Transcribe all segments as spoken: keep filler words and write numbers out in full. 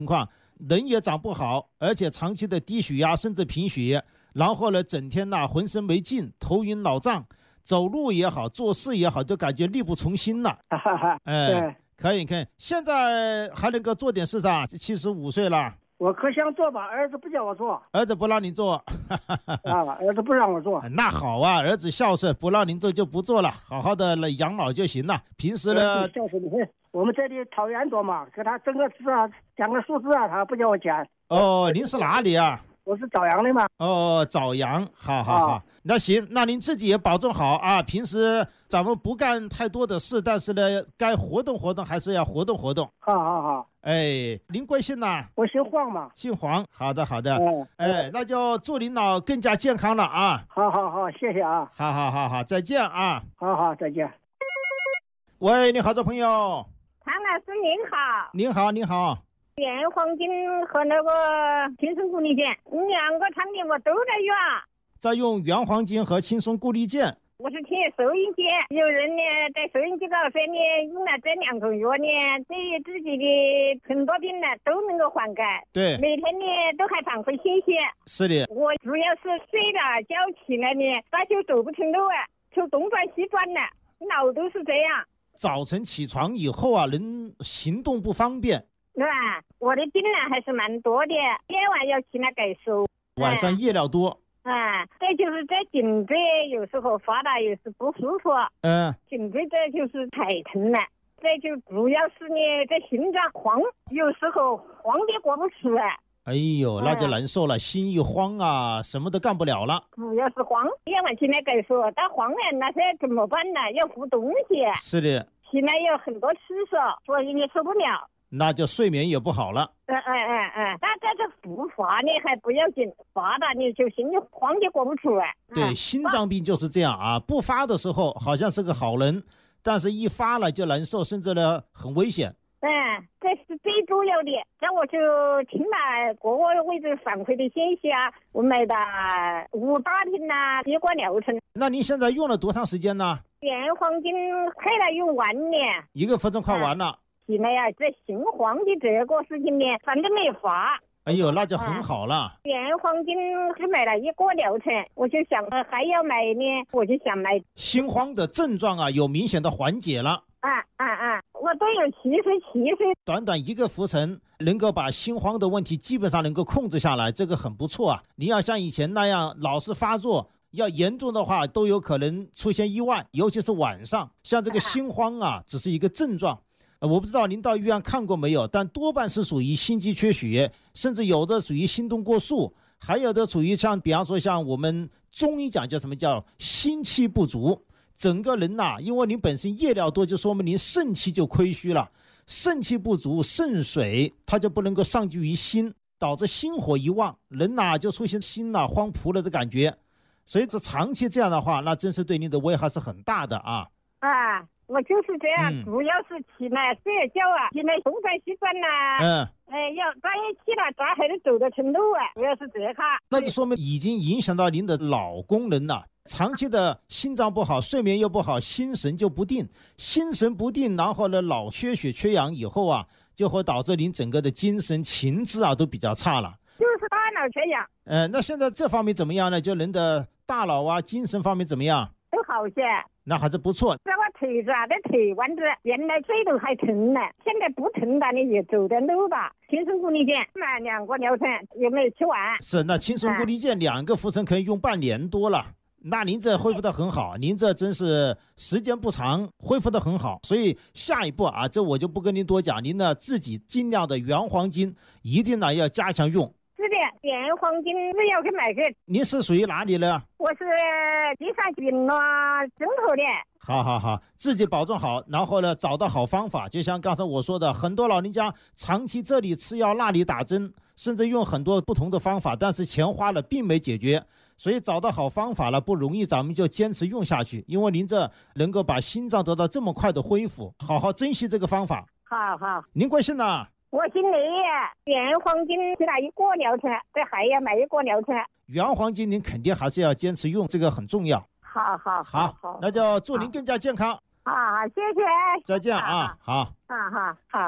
情况，人也长不好，而且长期的低血压甚至贫血，然后呢整天呐浑身没劲，头晕脑胀，走路也好，做事也好，就感觉力不从心了。哎，可以可以，现在还能够做点事的，七十五岁了。 我可想做吧，儿子不叫我做。 儿子不让你做。 啊，儿子不让我做。 那好啊，儿子孝顺，不让您做就不做了，好好的来养老就行了。平时呢， 孝顺的很。我们这里桃园多嘛，给他整个字啊，讲个数字啊，他不叫我讲。 哦，您是哪里啊？ 我是枣阳的嘛。 哦，枣阳，好好好，啊、那行，那您自己也保重好啊。平时咱们不干太多的事，但是呢，该活动活动还是要活动活动。 好好好。 哎，您贵姓呢？ 我姓黄嘛。 姓黄，好的好的。嗯、哎，那就祝您老更加健康了啊。 好好好，谢谢啊。 好好好好，再见啊。 好好，再见。 喂，你好，这朋友。 唐老师您好。 您好，您好。 原黄金和那个轻松固力健两个产品我都在用， 在用原黄金和轻松固力健。 我是听收音机，有人呢在收音机告诉你用了这两种药呢，对于自己的很多病呢都能够缓解。 对， 每天呢都还反馈信息。 是的。 我主要是睡了觉起来呢，那就走不成路啊，就东转西转了，老都是这样。 早晨起床以后啊，人行动不方便。 对吧？我的病呢还是蛮多的，夜晚要起来改收， 晚上夜尿多。 啊，再就是在颈椎有时候发达也是不舒服， 嗯， 颈椎这就是太疼了。再就主要是呢，在心脏慌，有时候慌的过不去啊。 哎呦，那就难受了，嗯、心一慌啊，什么都干不了了。 主要是慌，夜晚起来改收，但慌了那些怎么办呢？要扶东西。 是的。 起来有很多吃手，所以你受不了。 那就睡眠也不好了。 嗯嗯嗯嗯，但这个不发呢还不要紧，发了你就心里慌就过不去啊。 对，嗯、心脏病就是这样啊，不发的时候好像是个好人，但是一发了就难受，甚至呢很危险。 嗯，这是最主要的。那我就听了各个位置反馈的信息啊，我买的五大瓶呐，结果疗程。 那您现在用了多长时间呢？ 原黄金快了用完了， 一个分钟快完了。啊起来呀，这心慌的这个事情呢，反正没发。 哎呦，那就很好了。 原黄金是买了一个疗程，我就想还要买呢，我就想买。 心慌的症状啊，有明显的缓解了。 啊啊啊！我都有七十七岁， 短短一个浮沉，能够把心慌的问题基本上能够控制下来，这个很不错啊。你要像以前那样老是发作，要严重的话都有可能出现意外，尤其是晚上。像这个心慌啊，只是一个症状。我不知道您到医院看过没有，但多半是属于心肌缺血，甚至有的属于心动过速，还有的属于像比方说像我们中医讲叫什么叫心气不足，整个人呐、啊，因为您本身夜尿多，就说明您肾气就亏虚了，肾气不足，肾水它就不能够上聚于心，导致心火一旺，人呐、啊、就出现心呐、啊、慌扑了的感觉，所以这长期这样的话，那真是对您的危害是很大的啊。 啊。我就是这样，嗯、主要是起来睡觉啊，起来东转西转呐、啊，嗯，哎，要早一起了，咋还能走得成路啊？主要是这个。 那就说明已经影响到您的脑功能了。长期的心脏不好，睡眠又不好，心神就不定，心神不定，然后呢，脑缺血缺氧以后啊，就会导致您整个的精神情志啊都比较差了。 就是大脑缺氧。 呃，那现在这方面怎么样呢？就人的大脑啊，精神方面怎么样？ 都好些。 那还是不错。 这个腿子啊，这腿弯子原来最都还疼呢，现在不疼了，你也走得路吧。轻松固力健买两个疗程，有没有吃完？ 是，那轻松固力健两个浮沉可以用半年多了。那您这恢复得很好，您这真是时间不长，恢复得很好。所以下一步啊，这我就不跟您多讲，您呢自己尽量的原黄金一定呢要加强用。 是的，原黄金是要去买个。 您是属于哪里呢？ 我是地上郡了镇头的。 好好好，自己保重好，然后呢找到好方法。就像刚才我说的，很多老人家长期这里吃药那里打针，甚至用很多不同的方法，但是钱花了并没解决。所以找到好方法了不容易，咱们就坚持用下去。因为您这能够把心脏得到这么快的恢复，好好珍惜这个方法。 好好。 您贵姓呢？ 我姓李，原黄金是哪一个疗程？这还要买一个疗程。 原黄金您肯定还是要坚持用，这个很重要。 好好好，好，那就祝您更加健康。 好好，谢谢。 再见啊，好。 好好好。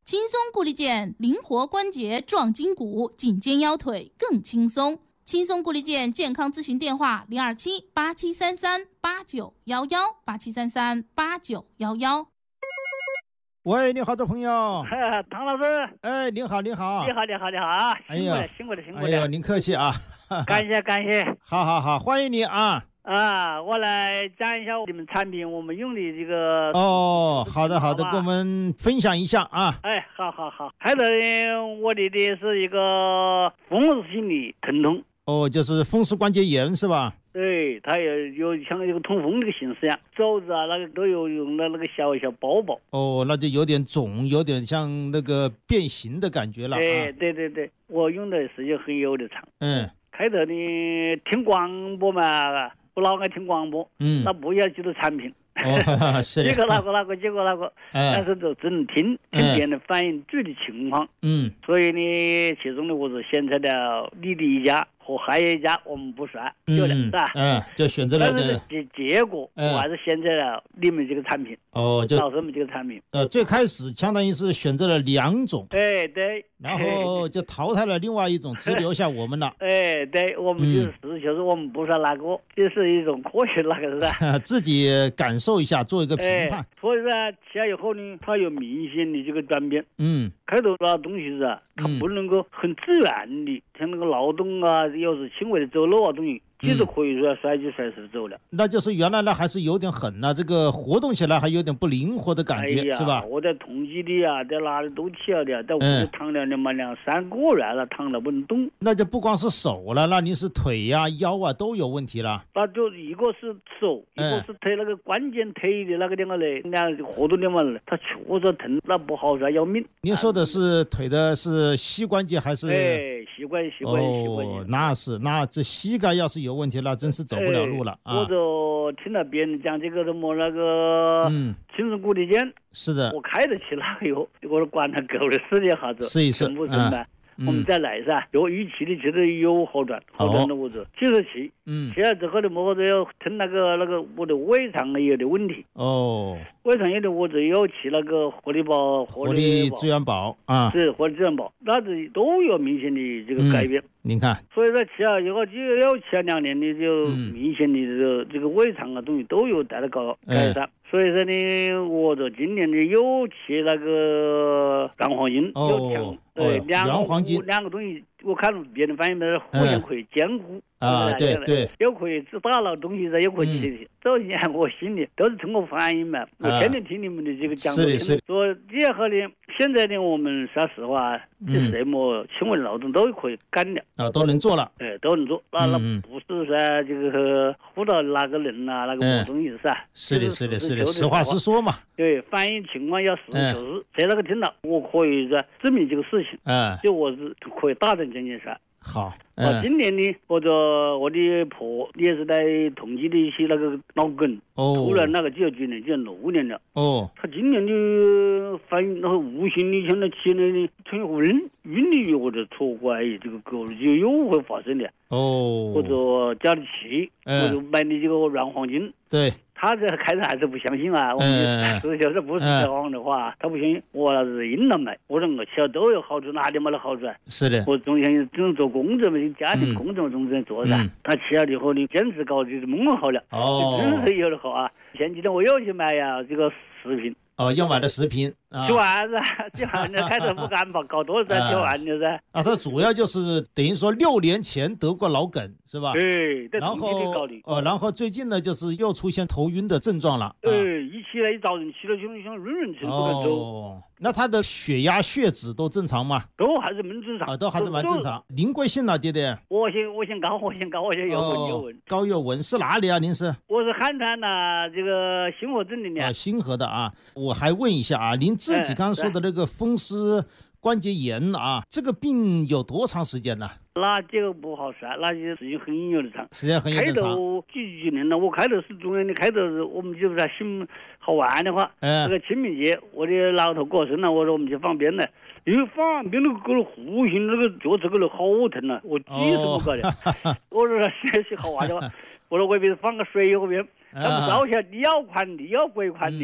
轻松固力健，灵活关节，壮筋骨，颈肩腰腿更轻松。轻松固力健健康咨询电话：零二七八七三三八九幺幺八七三三八九幺幺。 喂，你好，这朋友。 唐老师。 哎，您好，您好。 你好，你好，你好啊！辛苦了，辛苦了，辛苦了。 哎呦，您客气啊。 感谢，感谢。 好好好，欢迎你啊。 啊，我来讲一下你们产品，我们用的这个。 哦，好的好的，跟我们分享一下啊。 哎，好好好。开头呢，我的的是一个风湿性的疼痛。 哦，就是风湿关节炎是吧？ 对，它有有像一个痛风这个形式呀，肘子啊那个都有用的那个小小包包。 哦，那就有点肿，有点像那个变形的感觉了。 对、啊、对对对，我用的时间很有的长。 嗯， 开头呢听广播嘛，我老爱听广播， 嗯， 那不要记住产品。 哦，是的。 结果那个那个，结果那个，哎、但是就只能听听别人反映具体情况。嗯，所以呢，其中呢，我是选择了你的一家和还有一家，我们不算，就两是吧？ 嗯，就选择了。 但是结结果，我还是选择了你们这个产品。 哦，就老师们这个产品。 呃，最开始相当于是选择了两种。 哎，对。 然后就淘汰了另外一种，只留下我们了。 哎，对，我们就是、嗯、就是我们不算那个，就是一种科学那个是吧？ 自己感受一下，做一个评判。 哎、所以说吃了以后呢，它有明显的这个转变。 嗯， 开头那东西是啊，它不能够很自然的，嗯、像那个劳动啊，又是轻微的走路啊东西。其实可以说甩就甩手走了、嗯， 那就是原来呢还是有点狠呢，这个活动起来还有点不灵活的感觉， 哎、 是吧？ 我在痛经的啊，在哪里都起了的，在屋里躺了嘛两三个月了，躺了不能动。 那就不光是手了，那你是腿呀、啊、腰啊都有问题了。 那就一个是手，一个是腿那个关键腿的那个地方嘞，两个活动地方嘞，它确实疼，那不好说要命。 您说的是腿的是膝关节还是？ 哎，膝关膝关膝关节。 哦，那是，那这膝盖要是有问题，那真是走不了路了啊！ 我就听到别人讲这个什么那个，嗯，轻松固力健， 是的， 我开得起那个药，我管它够了试一下子， 试一试， 成不成嘛？ 嗯、 我们再来噻，有预期的其实有好转，好转的我就接着去，嗯，去了之后呢，么子要听那个那个我的胃肠有点问题， 哦， 胃肠有点我就要去那个活力宝， 活力资源宝啊， 是活力资源宝，那是都有明显的这个改变。 嗯您看， 所以说吃了以后就要吃了两年的，就明显的这个、嗯、这个胃肠啊东西都有带来改改善。嗯、所以说呢，我就今年的又吃那个蓝黄金， 哦、 又抢呃两个黄金两个东西，我看别人反映的互相可以兼顾。 嗯、啊，对对， 又可以吃大了东西噻，又可以吃。这些我心里都是通过反应嘛。我天天听你们的这个讲座，说这后呢，现在呢，我们说实话，就是什么轻微劳动都可以干了啊，都能做了。 哎，都能做。那那不是说这个辅导哪个人呐，那个什么东西噻？ 是的，是的，是的，实话实说嘛。 对，反映情况要实事求是。谁那个听到，我可以说证明这个事情。嗯，就我是可以大胆讲讲噻。 好， 嗯、我今年呢，我的我的婆也是在痛经的一些那个脑梗，哦，突然那个就今年就六年了，哦，他今年就反应，然后无形的像那起来呢，突然晕晕的，我就错怪这个狗就又会发生的，哦，或者加的气，嗯、或者买的这个软黄金， 对。 他这开始还是不相信啊，我们就就是不是这样的话，嗯、他不相信，我那是硬了买，我说我吃了都有好处，哪里没得好处啊？ 是的， 我总想只能做工作嘛，家庭工作总是做噻。嗯、他吃了以后呢，坚持搞就是猛好了，哦，真是有的好啊！前几天我又去买呀这个食品。 哦，要买的食品啊， 几万噻，几万的开头不敢吧，搞多少几万的噻。 啊，它主要就是等于说六年前得过脑梗是吧？ 对， 然后哦，然后最近呢就是又出现头晕的症状了。 对，一起来一早晨起来就像晕晕沉不能走。 哦，那他的血压、血脂都正常吗？ 都还是蛮正常。 啊，都还是蛮正常。您贵姓啊，爹爹？ 我姓我姓高，我姓高，我姓尤文，尤文。 高尤文是哪里啊？您是？ 我是汉川呐，这个新河镇里面。 啊，新河的啊。我还问一下啊，您自己刚刚说的那个风湿关节炎啊，这个病有多长时间呢？ 那这个不好说，那就时间很有的长， 时间很有的长。 开头几几年了，我开头是中央的，开头是我们就是新好玩的话，嗯、那个清明节，我的老头过生了，我说我们去放鞭了，因为放鞭那个个弧形那个脚趾个好疼了，我几次不搞的，哦、我说学习好玩的话，我说我别放个水后边。他不烧起来，你要宽的，要鬼宽的，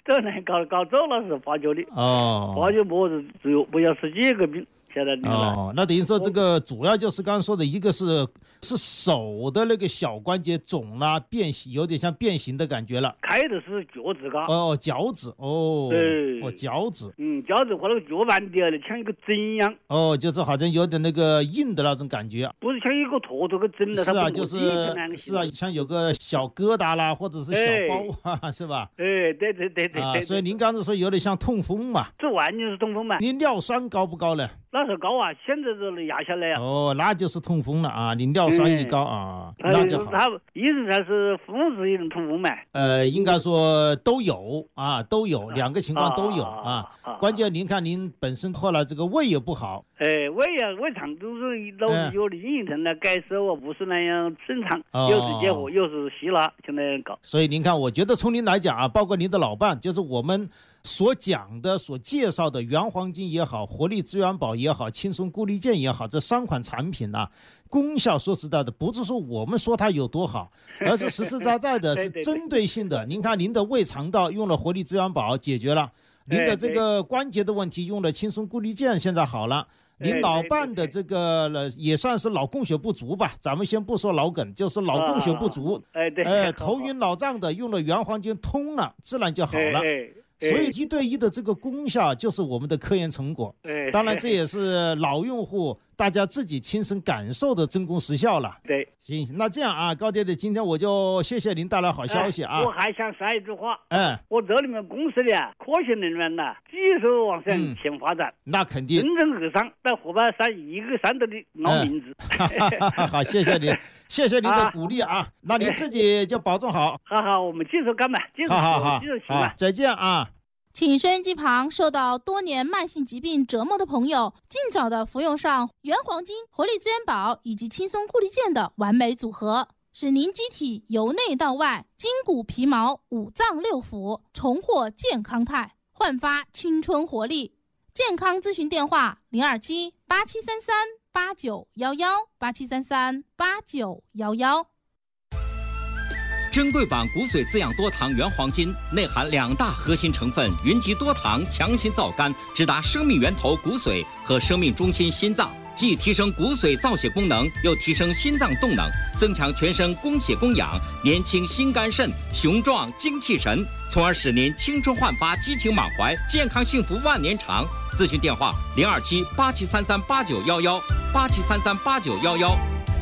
这人搞搞走了是发酵的。哦，发酵模式只有不要十几个病。 哦，那等于说这个主要就是刚刚说的一个是是手的那个小关节肿了变形，有点像变形的感觉了。 开的是脚趾嘎。 哦，脚趾哦。对。哦，脚趾。 嗯，脚趾和那个脚板底啊，像一个针一样。 哦，就是好像有点那个硬的那种感觉。 不是像一个坨坨个针的。 是啊，就是是啊，像有个小疙瘩啦，或者是小包啊，是吧？ 哎，对对对对。 啊，所以您刚才说有点像痛风嘛？ 这完全是痛风嘛。 您尿酸高不高呢？ 那是高啊，现在都压下来啊。 哦，那就是痛风了啊！你尿酸一高啊，嗯、那就好。 他意思才是风是一种痛风嘛？ 呃，应该说都有啊，都有两个情况都有啊。啊关键您看您本身后来这个胃也不好。 哎，胃啊，胃肠都是都是有另一层的改收啊，不是那样正常，哦、又是结火又是稀拉，就那样搞。 所以您看，我觉得从您来讲啊，包括您的老伴，就是我们所讲的、所介绍的原黄金也好，活力资源宝也好，轻松固力健也好，这三款产品啊，功效说实在的，不是说我们说它有多好，而是实实在在的是针对性的。您看您的胃肠道用了活力资源宝解决了，您的这个关节的问题用了轻松固力健现在好了。您老伴的这个也算是脑供血不足吧，咱们先不说脑梗，就是脑供血不足， 哎对， 哎头晕脑胀的用了原黄金通了，自然就好了。所以一对一的这个功效就是我们的科研成果，当然这也是老用户大家自己亲身感受的真功实效了。 对， 行，那这样啊，高爹爹，今天我就谢谢您带来好消息啊。 我还想说一句话， 嗯， 我这里面公司的科学人员呐，继续往上前发展， 那肯定蒸蒸日上，在河北山一个山头的老名字。 好，谢谢您，谢谢您的鼓励啊，那您自己就保重好。 好好，我们继续干吧，继续好好好， 继续行吧， 再见啊。 请收音机旁受到多年慢性疾病折磨的朋友，尽早的服用上原黄金、活力资源宝以及轻松固力健的完美组合，使您机体由内到外、筋骨皮毛、五脏六腑重获健康态，焕发青春活力。健康咨询电话：零二七八七三三八九幺幺八七三三八九幺幺。 珍贵版骨髓滋养多糖原黄金内含两大核心成分云集多糖，强心燥肝，直达生命源头骨髓和生命中心心脏，既提升骨髓造血功能，又提升心脏动能，增强全身供血供氧，年轻心肝肾，雄壮精气神，从而使您青春焕发，激情满怀，健康幸福万年长。咨询电话：零二七八七三三八九幺幺八七三三八九幺幺。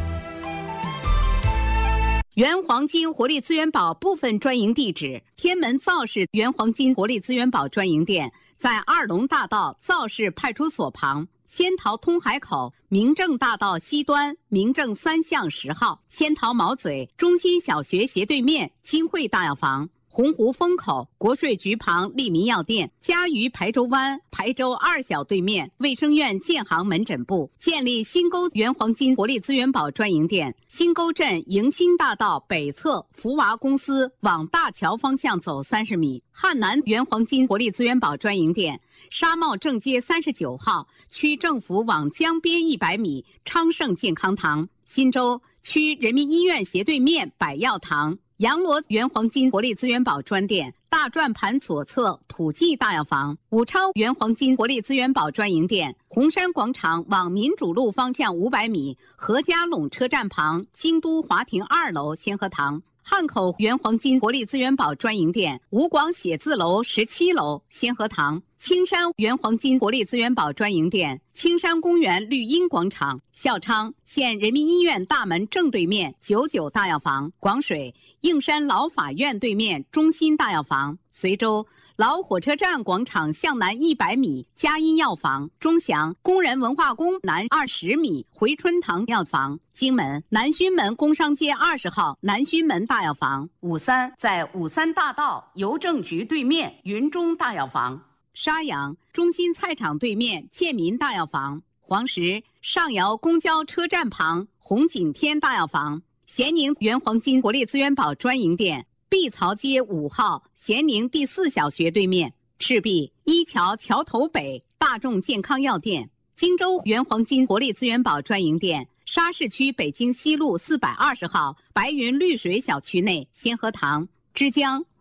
原黄金活力资源宝部分专营地址：天门造市原黄金活力资源宝专营店在二龙大道造市派出所旁，仙桃通海口明正大道西端明正三巷十号，仙桃毛嘴中心小学斜对面金汇大药房，洪湖风口国税局旁利民药店，嘉鱼排州湾排州二小对面卫生院建行门诊部，建立新沟原黄金活力资源宝专营店，新沟镇迎新大道北侧福娃公司往大桥方向走三十米，汉南原黄金活力资源宝专营店，沙帽正街三十九号区政府往江边一百米昌盛健康堂，新洲区人民医院斜对面百药堂，洋螺原黄金活力资源宝专店，大转盘左侧普济大药房，武超原黄金活力资源宝专营店，红山广场往民主路方向五百米何家垄车站旁京都华庭二楼先河堂，汉口原黄金活力资源宝专营店，吴广写字楼十七楼先河堂，青山原黄金活力资源宝专营店，青山公园绿荫广场，孝昌县人民医院大门正对面九九大药房，广水应山老法院对面中心大药房，随州老火车站广场向南一百米嘉阴药房，钟祥工人文化宫南二十米回春堂药房，荆门南圩门工商街二十号南圩门大药房，五三在五三大道邮政局对面云中大药房，沙洋中心菜场对面建民大药房，黄石上窑公交车站旁红景天大药房，咸宁原黄金活力资源宝专营店，碧槽街五号咸宁第四小学对面，赤壁一桥桥头北大众健康药店，荆州原黄金活力资源宝专营店，沙市区北京西路四百二十号白云绿水小区内先河堂，枝江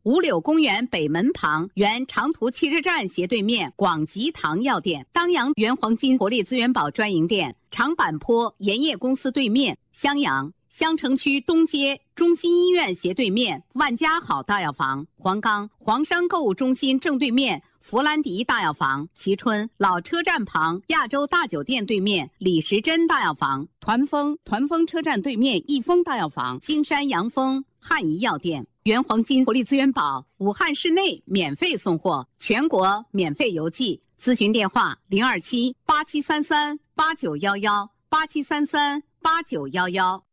五柳公园北门旁原长途汽车站斜对面广吉堂药店，当阳原黄金活力资源宝专营店，长坂坡盐业公司对面襄阳，襄城区东街中心医院斜对面万家好大药房，黄冈黄山购物中心正对面弗兰迪大药房，蕲春老车站旁亚洲大酒店对面李时珍大药房，团丰团丰车站对面益丰大药房，金山阳丰汉仪药店。原黄金活力资源宝武汉市内免费送货，全国免费邮寄。咨询电话零二七八七三三八九幺幺八七三三八九幺幺。